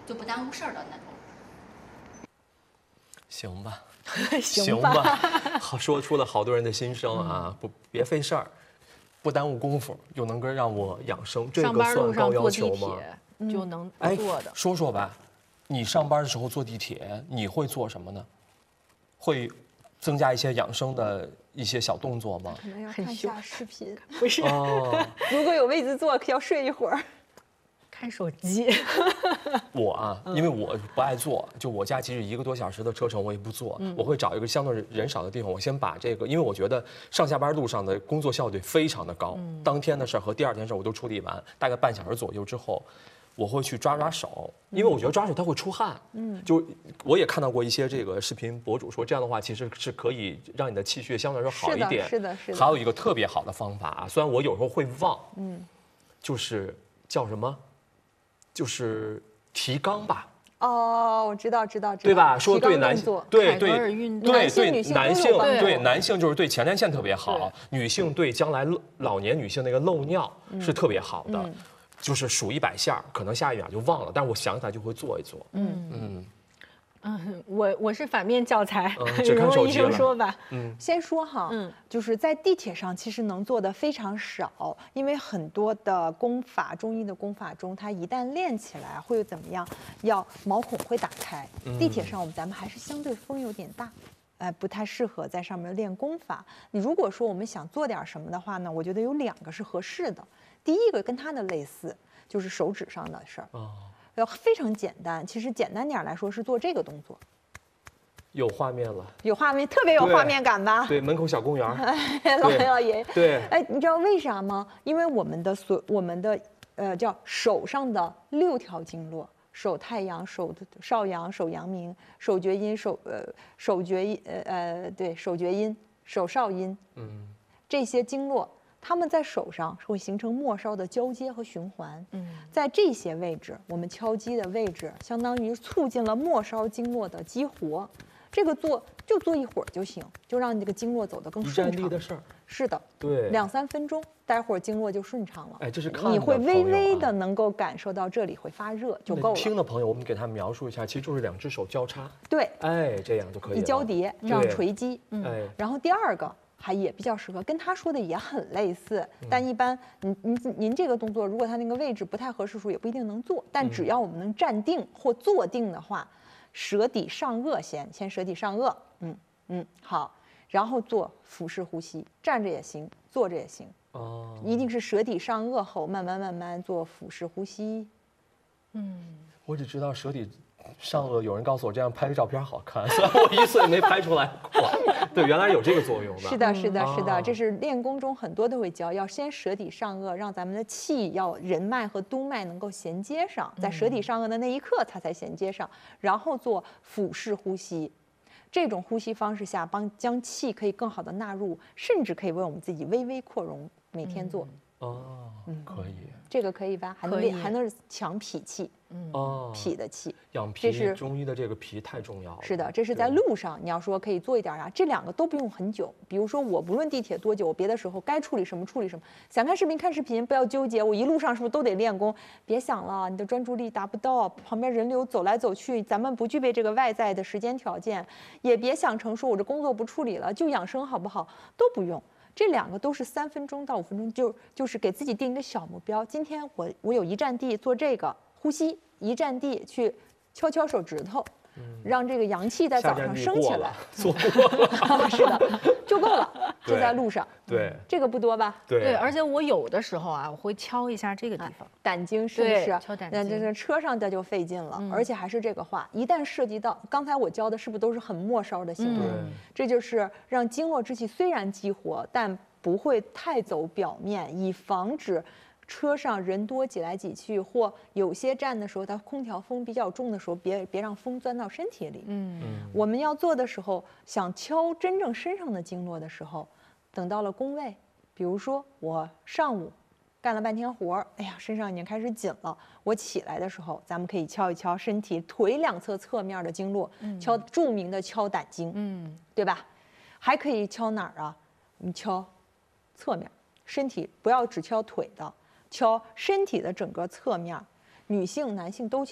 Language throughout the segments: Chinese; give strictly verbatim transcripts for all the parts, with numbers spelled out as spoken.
就不耽误事儿的那种。 行吧， 行吧， 好，说出了好多人的心声啊！ 嗯、 不，别费事儿，不耽误功夫，又能够让我养生，这个算高要求吗？ 就能哎， 做的。 说说吧，你上班的时候坐地铁，你会做什么呢？会增加一些养生的一些小动作吗？ 可能要看一下视频。 不是， 哦、 如果有位子坐，要睡一会儿。 看手机。 我啊，因为我不爱坐，就我家其实一个多小时的车程，我也不坐。嗯、我会找一个相对人少的地方，我先把这个，因为我觉得上下班路上的工作效率非常的高，嗯、当天的事儿和第二天事儿我都处理完，大概半小时左右之后，我会去抓抓手，因为我觉得抓手它会出汗。嗯，就我也看到过一些这个视频博主说，这样的话其实是可以让你的气血相对来说好一点。 是的，是的。 还有一个特别好的方法啊，虽然我有时候会忘，嗯，就是叫什么？就是提肛吧。 哦，我知道，知道，知道。 对吧？说对男性，对对对对男性，对男性就是对前列腺特别好，女性对将来老年女性那个漏尿是特别好的。就是数一百下，可能下一秒就忘了，但是我想起来就会做一做。嗯嗯嗯，我我是反面教材， 只看手机了。医生说吧， 嗯，先说哈，嗯，就是在地铁上其实能做的非常少，因为很多的功法，中医的功法中，它一旦练起来会怎么样？要毛孔会打开。地铁上我们咱们还是相对风有点大。哎，不太适合在上面练功法。你如果说我们想做点什么的话呢，我觉得有两个是合适的。第一个跟它的类似，就是手指上的事儿，哦，要非常简单。其实简单点来说是做这个动作。 有画面了， 有画面，特别有画面感吧？ 对，门口小公园。 哎，老爷老爷， 对， 哎，你知道为啥吗？因为我们的所我们的呃叫手上的六条经络。手太阳、手少阳、手阳明、手厥阴、手呃手厥阴呃呃对手厥阴、手少阴，嗯，这些经络，它们在手上会形成末梢的交接和循环。嗯，在这些位置，我们敲击的位置，相当于促进了末梢经络的激活。这个做就做一会儿就行，就让这个经络走得更顺畅。 一站地的事儿。 是的， 对， 两三分钟，待会儿经络就顺畅了。 哎，这是看你会微微的能够感受到这里会发热就够了。 听的朋友，我们给他描述一下，其实就是两只手交叉。 对， 哎，这样就可以了。 一交叠，这样锤击。 嗯，哎， 然后第二个还也比较适合，跟他说的也很类似，但一般您您您这个动作，如果他那个位置不太合适时候，也不一定能做。但只要我们能站定或坐定的话，舌底上颚先，先舌底上颚。嗯嗯，好，然后做腹式呼吸，站着也行，坐着也行。哦，一定是舌底上颚后，慢慢慢慢做腹式呼吸。 嗯，我只知道舌底上颚，有人告诉我这样拍个照片好看，虽然我一次也没拍出来过。对，原来有这个作用的。 是的，是的，是的，这是练功中很多都会教，要先舌底上颚，让咱们的气要人脉和督脉能够衔接上，在舌底上颚的那一刻，它才衔接上，然后做腹式呼吸。这种呼吸方式下，帮将气可以更好的纳入，甚至可以为我们自己微微扩容。每天做。 哦，可以。 这个可以吧？还能练，还能强脾气。 哦， 脾的气， 养脾，这是中医的这个脾太重要了。 是的，这是在路上，你要说可以做一点啊，这两个都不用很久。比如说，我不论地铁多久，我别的时候该处理什么处理什么。想看视频看视频，不要纠结。我一路上是不是都得练功？别想了，你的专注力达不到，旁边人流走来走去，咱们不具备这个外在的时间条件。也别想成说我这工作不处理了，就养生好不好？都不用。这两个都是三分钟到五分钟，就就是给自己定一个小目标。今天我我有一站地做这个呼吸。一站地去敲敲手指头，嗯、让这个阳气在早上升起来， 做过了， 是的，就够了。就在路上， 对， 这个不多吧？ 对， 对，而且我有的时候啊，我会敲一下这个地方， 胆经是不是？ 敲胆经。 那这车上这就费劲了，嗯、而且还是这个话，一旦涉及到刚才我教的，是不是都是很末梢的行为？嗯、这就是让经络之气虽然激活，但不会太走表面，以防止。车上人多挤来挤去，或有些站的时候，它空调风比较重的时候，别别让风钻到身体里。嗯，我们要做的时候，想敲真正身上的经络的时候，等到了宫位，比如说我上午干了半天活儿，哎呀，身上已经开始紧了，我起来的时候，咱们可以敲一敲身体腿两侧侧面的经络，嗯、敲著名的敲胆经，嗯，对吧？还可以敲哪儿啊？你敲侧面，身体不要只敲腿的。敲身体的整个侧面，女性、男性都敲。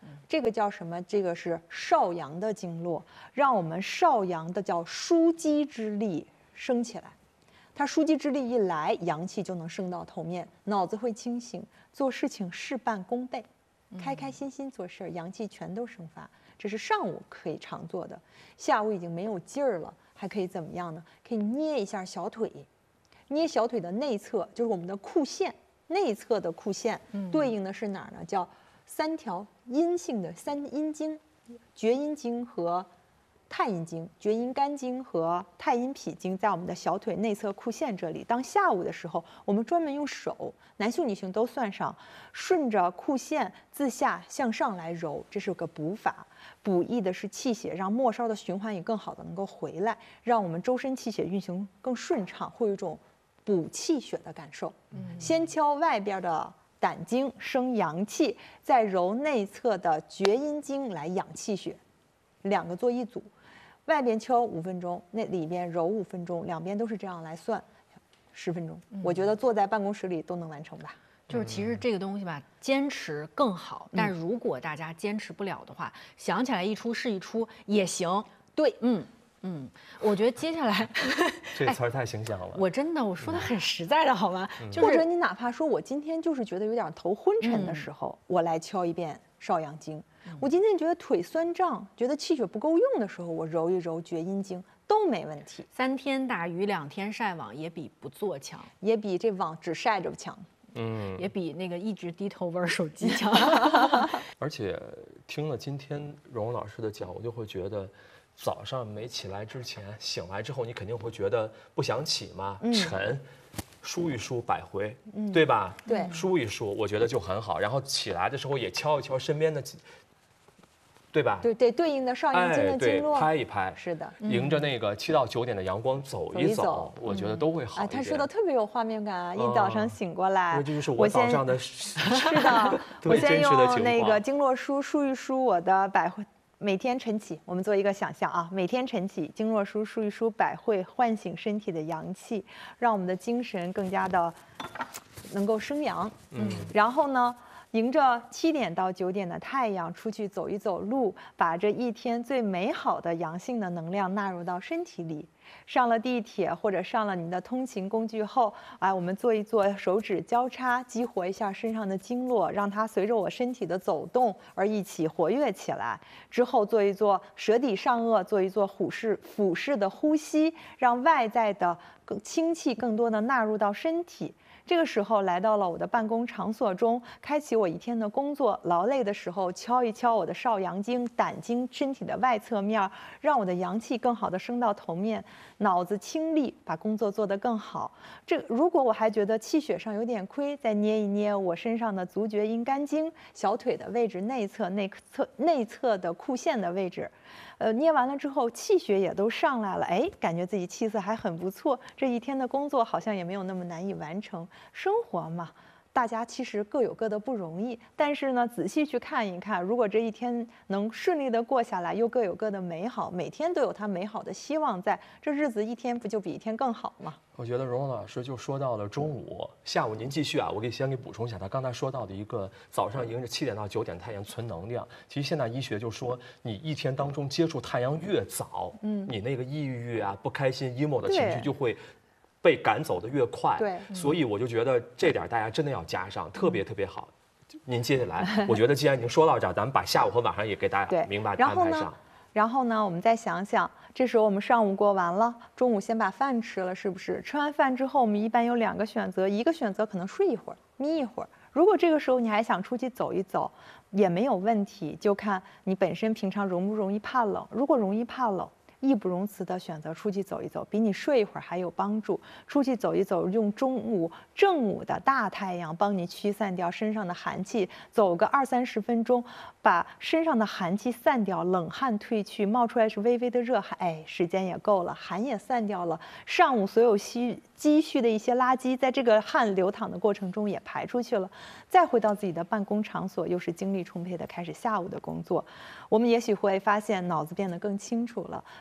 这个叫什么？这个是少阳的经络，让我们少阳的叫枢机之力升起来。它枢机之力一来，阳气就能升到头面，脑子会清醒，做事情事半功倍，开开心心做事，阳气全都生发。这是上午可以常做的，下午已经没有劲儿了，还可以怎么样呢？可以捏一下小腿，捏小腿的内侧，就是我们的裤线，内侧的裤线，对应的是哪儿呢？叫三条阴性的三阴经，厥阴经和太阴经，厥阴肝经和太阴脾经在我们的小腿内侧裤线这里。当下午的时候，我们专门用手，男性女性都算上，顺着裤线自下向上来揉，这是个补法。补益的是气血，让末梢的循环也更好的能够回来，让我们周身气血运行更顺畅，会有一种补气血的感受。嗯、先敲外边的胆经生阳气，再揉内侧的厥阴经来养气血，两个做一组。外边敲五分钟，那里边揉五分钟，两边都是这样来算，十分钟。嗯、我觉得坐在办公室里都能完成吧。 就是其实这个东西吧，坚持更好。但如果大家坚持不了的话，想起来一出是一出也行。 对， 嗯嗯，我觉得接下来这词儿太形象了。 我真的我说的很实在的好吗？ 就是或者你哪怕说我今天就是觉得有点头昏沉的时候，我来敲一遍少阳经。我今天觉得腿酸胀，觉得气血不够用的时候，我揉一揉厥阴经都没问题。 三天打鱼两天晒网也比不做强， 也比这网只晒着强。 嗯， 也比那个一直低头玩手机强。 而且听了今天蓉蓉老师的讲，我就会觉得，早上没起来之前，醒来之后，你肯定会觉得不想起嘛，嗯、沉，梳一梳百回，嗯、对吧？ 对， 梳一梳，我觉得就很好。然后起来的时候也敲一敲身边的，对吧？ 对对，对应的少阳经的经络， 哎、拍一拍， 是的， 迎着那个七到九点的阳光走一走， 走一走我觉得都会好一点。 啊，他说的特别有画面感啊！一早上醒过来， 因为这就是我早上的，是的，我先用那个经络梳梳一梳我的百会。每天晨起，我们做一个想象啊，每天晨起，经络梳梳一梳百会，唤醒身体的阳气，让我们的精神更加的能够生阳。嗯，然后呢，迎着七点到九点的太阳出去走一走路，把这一天最美好的阳性的能量纳入到身体里。上了地铁或者上了你的通勤工具后，啊，我们做一做手指交叉，激活一下身上的经络，让它随着我身体的走动而一起活跃起来。之后做一做舌底上颚，做一做腹式腹式的呼吸，让外在的更清气更多的纳入到身体。这个时候来到了我的办公场所中，开启我一天的工作。劳累的时候，敲一敲我的少阳经、胆经，身体的外侧面，让我的阳气更好的升到头面，脑子清利，把工作做得更好。这如果我还觉得气血上有点亏，再捏一捏我身上的足厥阴肝经，小腿的位置内侧、内侧、内侧的裤线的位置。呃，捏完了之后，气血也都上来了，哎，感觉自己气色还很不错。这一天的工作好像也没有那么难以完成。生活嘛，大家其实各有各的不容易，但是呢，仔细去看一看，如果这一天能顺利的过下来，又各有各的美好，每天都有它美好的希望在，这日子一天不就比一天更好吗？ 我觉得蓉蓉老师就说到了中午，下午您继续啊，我给先给补充一下，他刚才说到的一个早上迎着七点到九点太阳存能量。其实现在医学就说，你一天当中接触太阳越早，嗯，你那个抑郁啊、不开心、emo 的情绪就会被赶走的越快。 对， 所以我就觉得这点大家真的要加上，特别特别好。您接下来，我觉得既然已经说到这儿，咱们把下午和晚上也给大家明白安排上。 然后呢，我们再想想，这时候我们上午过完了，中午先把饭吃了，是不是？吃完饭之后，我们一般有两个选择，一个选择可能睡一会儿，眯一会儿。如果这个时候你还想出去走一走，也没有问题，就看你本身平常容不容易怕冷。如果容易怕冷，义不容辞地选择出去走一走，比你睡一会儿还有帮助。出去走一走，用中午正午的大太阳帮你驱散掉身上的寒气，走个二三十分钟，把身上的寒气散掉，冷汗退去，冒出来是微微的热汗，哎，时间也够了，寒也散掉了，上午所有积积蓄的一些垃圾，在这个汗流淌的过程中也排出去了，再回到自己的办公场所，又是精力充沛的开始下午的工作。我们也许会发现脑子变得更清楚了，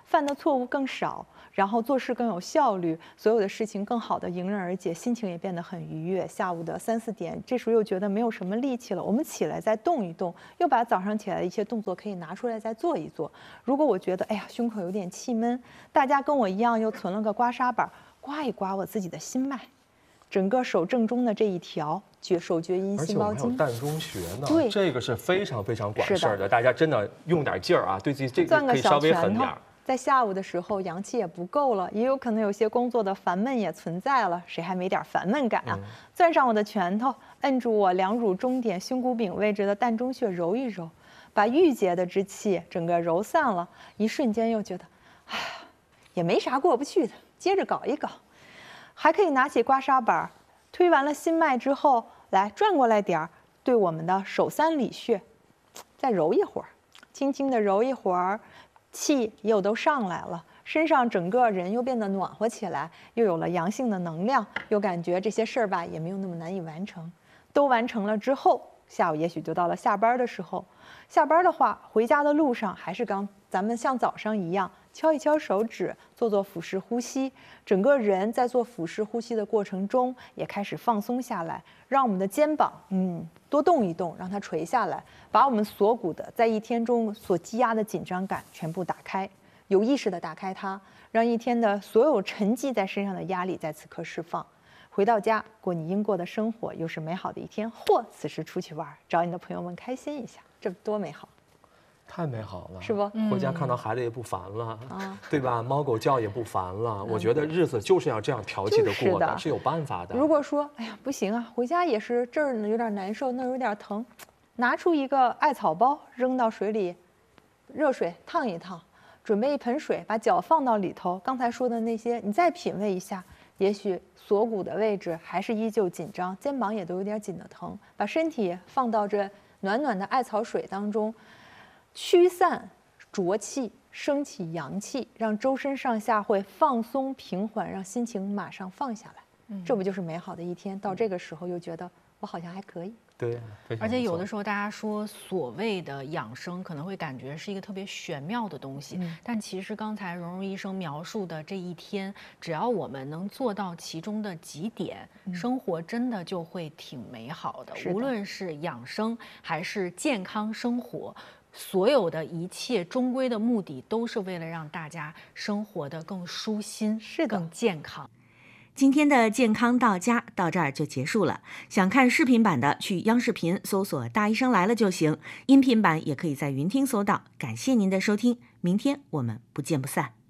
犯的错误更少，然后做事更有效率，所有的事情更好的迎刃而解，心情也变得很愉悦。下午的三四点，这时候又觉得没有什么力气了，我们起来再动一动，又把早上起来的一些动作可以拿出来再做一做。如果我觉得哎呀胸口有点气闷，大家跟我一样又存了个刮痧板，刮一刮我自己的心脉。整个手正中的这一条厥手厥阴心包经， 膻中穴呢， 对， 这个是非常非常管事儿的，大家真的用点劲儿啊，对自己这个可以稍微狠点儿。 在下午的时候，阳气也不够了，也有可能有些工作的烦闷也存在了，谁还没点烦闷感啊？嗯、攥上我的拳头，摁住我两乳中点胸骨柄位置的膻中穴，揉一揉，把郁结的之气整个揉散了，一瞬间又觉得，哎呀，也没啥过不去的，接着搞一搞。还可以拿起刮痧板，推完了心脉之后，来转过来点儿，对我们的手三里穴，再揉一会儿，轻轻的揉一会儿，气又都上来了，身上整个人又变得暖和起来，又有了阳性的能量，又感觉这些事儿吧也没有那么难以完成。都完成了之后，下午也许就到了下班的时候。下班的话，回家的路上还是刚咱们像早上一样，敲一敲手指，做做腹式呼吸，整个人在做腹式呼吸的过程中也开始放松下来，让我们的肩膀嗯多动一动，让它垂下来，把我们锁骨的在一天中所积压的紧张感全部打开，有意识的打开它，让一天的所有沉积在身上的压力在此刻释放。回到家过你应过的生活，又是美好的一天，或此时出去玩，找你的朋友们开心一下，这多美好！ 太美好了， 是不？ 回家看到孩子也不烦了，嗯、对吧？猫狗叫也不烦了。嗯、我觉得日子就是要这样调剂的过的， 是, 的是有办法的。 如果说，哎呀，不行啊，回家也是这儿呢有点难受，那儿有点疼，拿出一个艾草包，扔到水里，热水烫一烫，准备一盆水，把脚放到里头。刚才说的那些，你再品味一下。也许锁骨的位置还是依旧紧张，肩膀也都有点紧的疼，把身体放到这暖暖的艾草水当中，驱散浊气，升起阳气，让周身上下会放松平缓，让心情马上放下来。嗯、这不就是美好的一天？到这个时候又觉得我好像还可以。 对， 而且有的时候大家说所谓的养生可能会感觉是一个特别玄妙的东西，嗯、但其实刚才蓉蓉医生描述的这一天，只要我们能做到其中的几点，嗯、生活真的就会挺美好的。 的无论是养生还是健康生活，所有的一切终归的目的都是为了让大家生活得更舒心， 是更健康。 今天的健康到家到这儿就结束了。想看视频版的，去央视频搜索大医生来了就行，音频版也可以在云听搜到。感谢您的收听，明天我们不见不散。